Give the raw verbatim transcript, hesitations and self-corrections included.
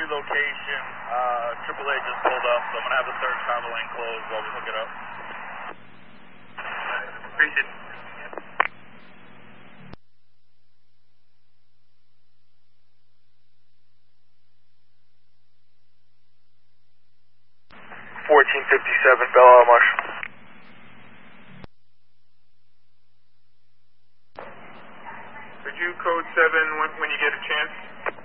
relocation. Uh, triple A just pulled up, so I'm gonna have the third travel lane closed while we hook it up. Appreciate it. fourteen fifty-seven, Bella Marshall. Could you code seven when, when you get a chance?